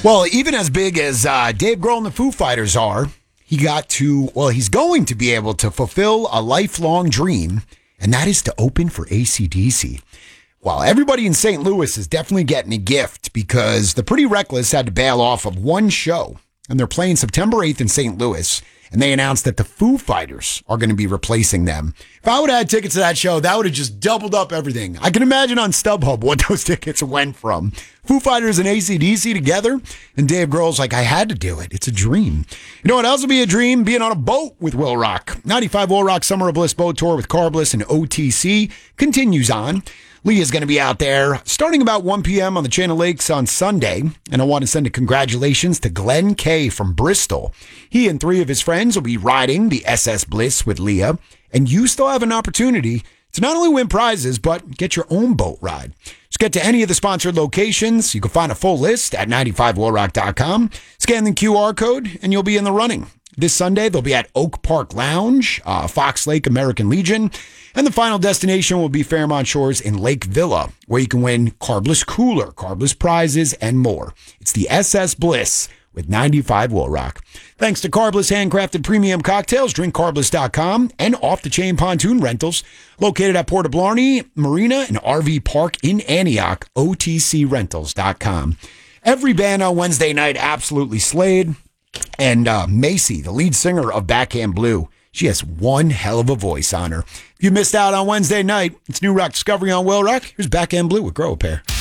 Well, even as big as Dave Grohl and the Foo Fighters are, he's going to be able to fulfill a lifelong dream, and that is to open for AC/DC. Well, everybody in St. Louis is definitely getting a gift because the Pretty Reckless had to bail off of one show, and they're playing September 8th in St. Louis, and they announced that the Foo Fighters are going to be replacing them. If I would have had tickets to that show, that would have just doubled up everything. I can imagine on StubHub what those tickets went from. Foo Fighters and AC/DC together, and Dave Grohl's like, I had to do it. It's a dream. You know what else would be a dream? Being on a boat with Will Rock. 95 Will Rock Summer of Bliss Boat Tour with Carbliss and OTC continues on. Lee is going to be out there starting about 1 p.m. on the Chain of Lakes on Sunday. And I want to send a congratulations to Glenn Kay from Bristol. He and 3 of his friends will be riding the SS Bliss with Leah. And you still have an opportunity to not only win prizes, but get your own boat ride. Just get to any of the sponsored locations. You can find a full list at 95willrock.com. Scan the QR code, and you'll be in the running. This Sunday, they'll be at Oak Park Lounge, Fox Lake American Legion, and the final destination will be Fairmont Shores in Lake Villa, where you can win Carbliss Cooler, Carbliss prizes, and more. It's the SS Bliss with 95 Will Rock. Thanks to Carbliss Handcrafted Premium Cocktails, drinkcarbliss.com, and Off the Chain Pontoon Rentals, located at Port of Blarney Marina and RV Park in Antioch, otcrentals.com. Every band on Wednesday night absolutely slayed. And Macy, the lead singer of Backhand Blue, she has one hell of a voice on her. If you missed out on Wednesday night, it's New Rock Discovery on Will Rock. Here's Backhand Blue with Grow a Pair.